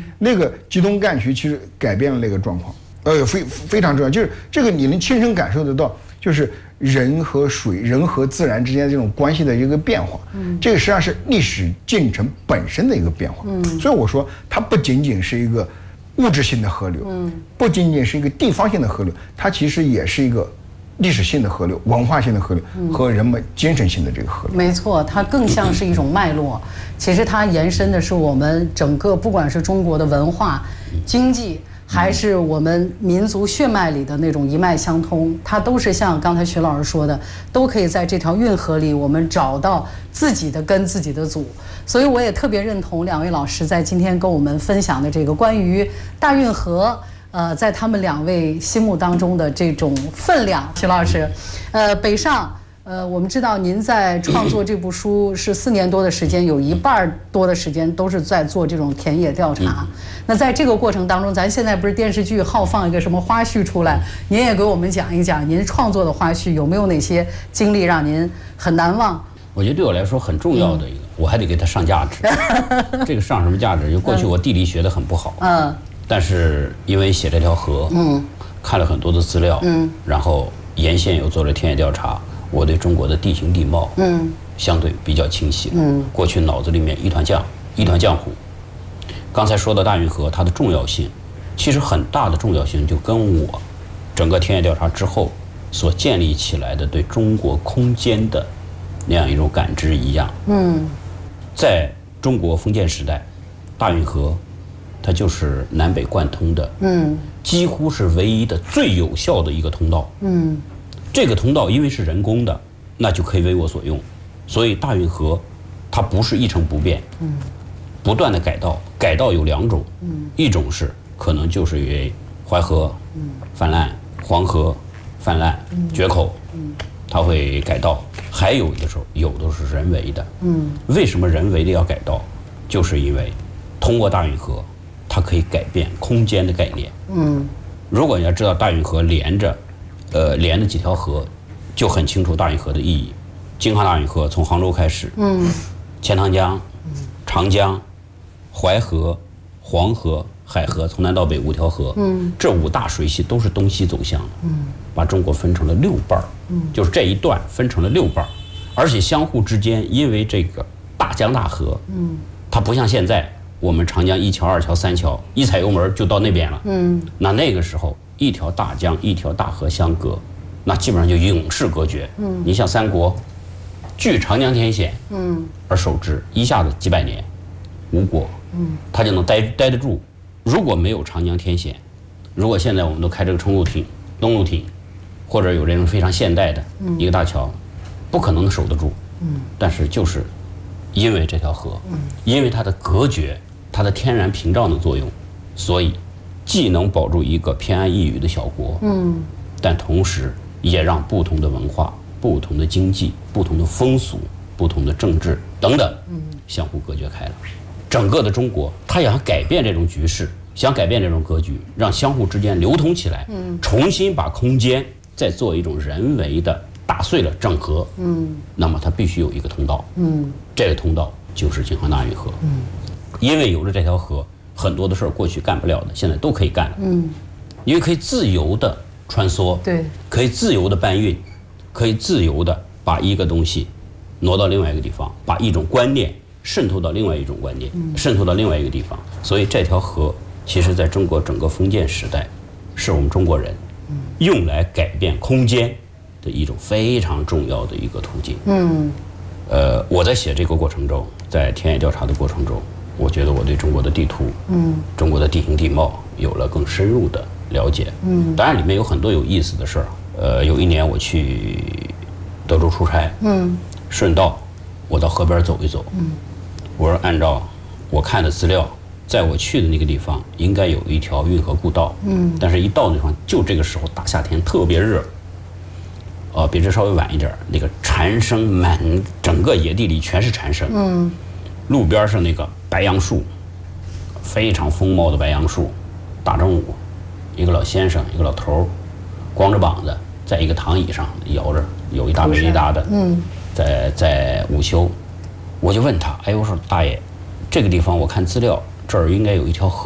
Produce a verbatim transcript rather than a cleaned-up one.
那个吉东干渠其实改变了那个状况，呃，非非常重要，就是这个你能亲身感受得到，就是人和水、人和自然之间这种关系的一个变化。嗯，这个实际上是历史进程本身的一个变化。嗯，所以我说它不仅仅是一个物质性的河流，嗯，不仅仅是一个地方性的河流，它其实也是一个历史性的河流、文化性的河流和人们精神性的这个河流。 没错，它更像是一种脉络。其实它延伸的是我们整个，不管是中国的文化、经济，还是我们民族血脉里的那种一脉相通，它都是像刚才徐老师说的，都可以在这条运河里，我们找到自己的根、自己的祖。所以我也特别认同两位老师在今天跟我们分享的这个关于大运河。呃，在他们两位心目当中的这种分量，徐老师，呃，北上，呃，我们知道您在创作这部书是四年多的时间，有一半多的时间都是在做这种田野调查。那在这个过程当中，咱现在不是电视剧好放一个什么花絮出来，您也给我们讲一讲您创作的花絮有没有哪些经历让您很难忘？ 我觉得对我来说很重要的一个，嗯、我还得给它上价值。这个上什么价值？就过去我地理学得很不好。嗯。但是因为写这条河，嗯，看了很多的资料，嗯，然后沿线又做了田野调查，我对中国的地形地貌，嗯，相对比较清晰，嗯，过去脑子里面一团浆，一团浆糊。刚才说到大运河，它的重要性，其实很大的重要性就跟我整个田野调查之后所建立起来的对中国空间的那样一种感知一样，嗯，在中国封建时代，大运河。它就是南北贯通的，嗯，几乎是唯一的、最有效的一个通道，嗯，这个通道因为是人工的，那就可以为我所用，所以大运河它不是一成不变，嗯，不断的改道，改道有两种，嗯，一种是可能就是因为淮河泛滥、黄河泛滥、决口，嗯，它会改道，还有的时候有的是人为的，嗯，为什么人为的要改道？就是因为通过大运河。它可以改变空间的概念。嗯，如果你要知道大运河连着，呃，连着几条河，就很清楚大运河的意义。京杭大运河从杭州开始，嗯，钱塘江、长江、淮河、黄河、海河，从南到北五条河，嗯，这五大水系都是东西走向的，嗯，把中国分成了六半儿，嗯，就是这一段分成了六半儿，而且相互之间因为这个大江大河，嗯，它不像现在。我们长江一桥、二桥、三桥，一踩油门就到那边了。嗯，那那个时候，一条大江、一条大河相隔，那基本上就永世隔绝。嗯，你像三国，据长江天险，嗯，而守之，一下子几百年，无果，嗯，他就能待待得住。如果没有长江天险，如果现在我们都开这个冲路艇、东路艇，或者有这种非常现代的一个大桥，不可能守得住。嗯，但是就是因为这条河，嗯，因为它的隔绝。它的天然屏障的作用，所以既能保住一个偏安一隅的小国，嗯，但同时也让不同的文化、不同的经济、不同的风俗、不同的政治等等，嗯，相互隔绝开了。整个的中国，它想改变这种局势，想改变这种格局，让相互之间流通起来，嗯，重新把空间再做一种人为的打碎了整合，嗯，那么它必须有一个通道，嗯，这个通道就是京杭大运河，嗯。因为有了这条河，很多的事儿过去干不了的，现在都可以干了。嗯，因为可以自由的穿梭，对，可以自由的搬运，可以自由的把一个东西挪到另外一个地方，把一种观念渗透到另外一种观念，嗯、渗透到另外一个地方。所以这条河，其实在中国整个封建时代，是我们中国人用来改变空间的一种非常重要的一个途径。嗯，呃，我在写这个过程中，在田野调查的过程中。我觉得我对中国的地图，嗯，中国的地形地貌有了更深入的了解，嗯，当然里面有很多有意思的事儿。呃，有一年我去德州出差，嗯，顺道我到河边走一走，嗯，我说按照我看的资料，在我去的那个地方应该有一条运河故道，嗯，但是一到那地方就这个时候大夏天特别热，呃，比这稍微晚一点，那个蝉声满整个野地里全是蝉声，嗯，路边是那个。白杨树，非常丰茂的白杨树。大正午，一个老先生，一个老头儿，光着膀子，在一个躺椅上摇着，有一大没一大的，嗯，在在午休。我就问他，哎，我说大爷，这个地方我看资料，这儿应该有一条河。